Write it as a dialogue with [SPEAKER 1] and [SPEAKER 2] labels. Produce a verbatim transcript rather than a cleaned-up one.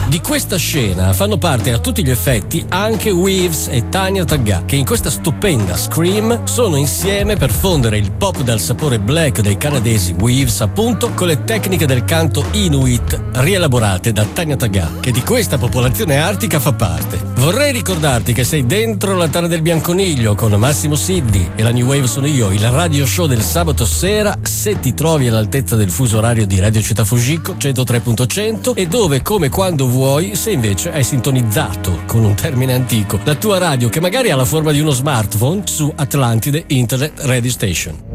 [SPEAKER 1] Di questa scena fanno parte a tutti gli effetti anche Weaves e Tanya Taggà, che in questa stupenda Scream sono insieme per fondere il pop dal sapore black dei canadesi Weaves, appunto, con le tecniche del canto Inuit rielaborate da Tanya Taggà, che di questa popolazione artica fa parte. Vorrei ricordarti che sei dentro la Tana del Bianconiglio con Massimo Siddi e la New Wave sono io, il radio show del sabato sera, se ti trovi all'altezza del fuso orario di Radio Città Fujiko centotré punto cento, e dove, come, quando vuoi, se invece hai sintonizzato, con un termine antico, la tua radio che magari ha la forma di uno smartphone su Atlantide Internet Radio Station.